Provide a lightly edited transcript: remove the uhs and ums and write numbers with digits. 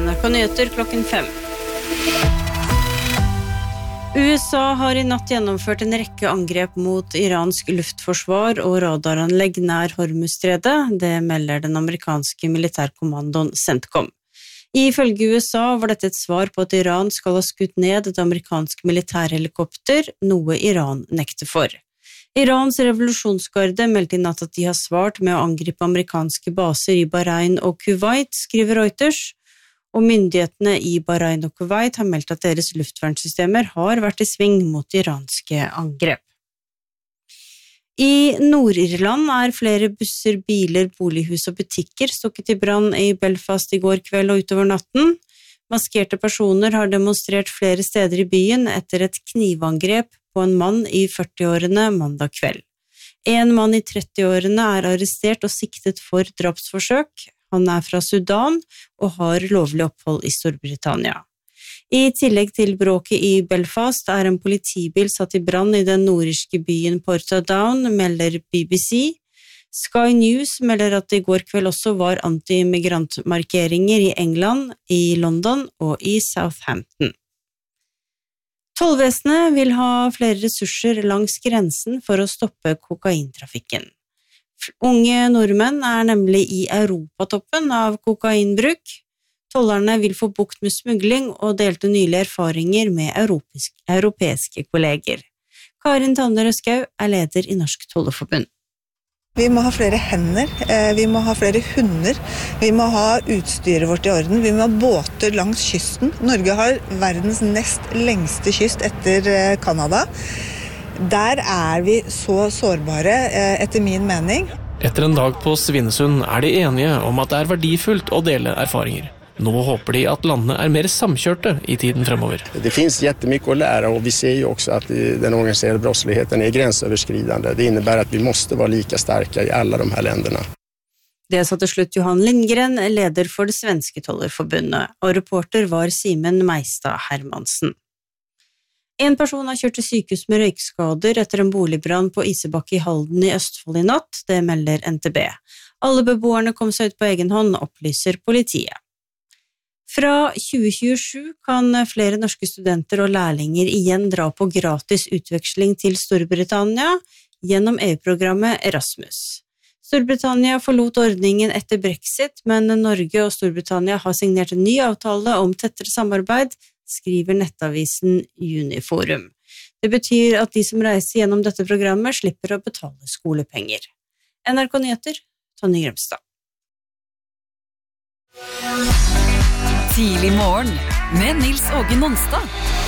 NRK Nyheter klokken 5. USA har i natt gjennomført en rekke angrep mot iransk luftforsvar og radaranlegg nær Hormuzstredet, det melder den amerikanske militærkommandoen CENTCOM. Ifølge USA var dette et svar på at Iran skal ha skutt ned et amerikansk militærhelikopter, noe Iran nekter for. Irans revolusjonsgarde meldte i natt at de har svart med å angripe amerikanske baser i Bahrain og Kuwait, skriver Reuters, og myndighetene i Bahrain og Kuwait har meldt at deres luftvernsystemer har vært i sving mot iranske angrep. I Nord-Irland er flere busser, biler, bolighus og butikker stukket i brann i Belfast i går kveld og utover natten. Maskerte personer har demonstrert flere steder i byen etter et knivangrep på en mann i 40-årene mandag kveld. En mann i 30-årene er arrestert og siktet for drapsforsøk. Han er fra Sudan og har lovlig opphold i Storbritannia. I tillegg til bråket i Belfast er en politibil satt i brann i den nordirske byen Portadown, melder BBC. Sky News melder at det i går kveld også var anti-immigrantmarkeringer i England, i London og i Southampton. Tollvesenet vil ha flere ressurser langs grensen for å stoppe kokaintrafikken. Unge nordmenn er nemlig i europatoppen av kokainbruk. Tollerne vil få bukt med smugling og delte nylig erfaringer med europeiske kolleger. Karin Tanner-Skau er leder i Norsk Tollerforbund. Vi må ha flere hender, vi må ha flere hunder, vi må ha utstyret vårt i orden, vi må ha båter langs kysten. Norge har verdens nest lengste kyst etter Kanada. Der er vi så sårbare, etter min mening. Etter en dag på Svinesund er de enige om at det er verdifullt å dele erfaringer. Nå håper de at landene er mer samkjørte i tiden fremover. Det finns jättemycket att lära och vi ser ju också att den organiserade brottsligheten är gränsöverskridande. Det innebär att vi måste vara lika starka i alla de här länderna. Det sa til slutt Johan Lindgren, leder for det svenske tollerforbundet, og reporter var Simen Meistad Hermansen. En person har kjørt til sykehus med røykskader etter en boligbrann på Isebakke i Halden i Østfold i natt, det melder NTB. Alle beboerne kom seg ut på egen hånd, opplyser politiet. Fra 2027 kan flere norske studenter og lærlinger igjen dra på gratis utveksling til Storbritannia gjennom EU-programmet Erasmus. Storbritannia forlot ordningen etter Brexit, men Norge og Storbritannia har signert en ny avtale om tettere samarbeid, skriver nettavisen Uniforum. Det betyr at de som reiser gjennom dette programmet slipper å betale skolepenger. NRK Nyheter, Tonje Gremstad. Tidlig morgen med Nils Åge Nonstad.